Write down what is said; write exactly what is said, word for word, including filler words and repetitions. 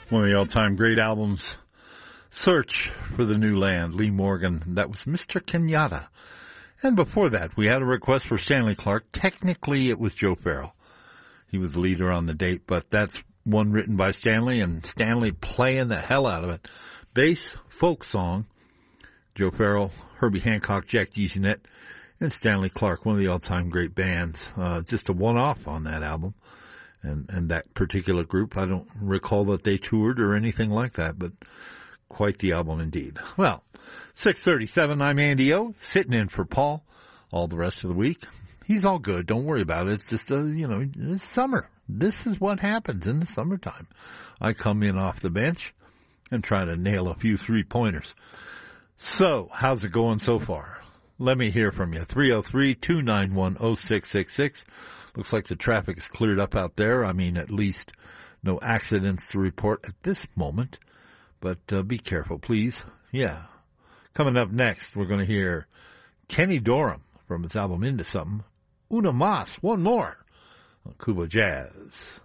One of the all-time great albums, Search for the New Land, Lee Morgan. That was Mister Kenyatta. And before that, we had a request for Stanley Clarke. Technically, it was Joe Farrell. He was the leader on the date, but that's one written by Stanley, and Stanley playing the hell out of it. Bass, folk song, Joe Farrell, Herbie Hancock, Jack DeJohnette, and Stanley Clarke, one of the all-time great bands. Uh, just a one-off on that album. And, and that particular group, I don't recall that they toured or anything like that, but quite the album indeed. Well, six thirty-seven, I'm Andy O, sitting in for Paul all the rest of the week. He's all good. Don't worry about it. It's just, a, you know, it's summer. This is what happens in the summertime. I come in off the bench and try to nail a few three-pointers. So, how's it going so far? Let me hear from you. three oh three, two nine one, oh six six six. Looks like the traffic is cleared up out there. I mean, at least no accidents to report at this moment. But uh, be careful, please. Yeah. Coming up next, we're going to hear Kenny Dorham from his album Into Something. Una Mas, one more on Cuba Jazz.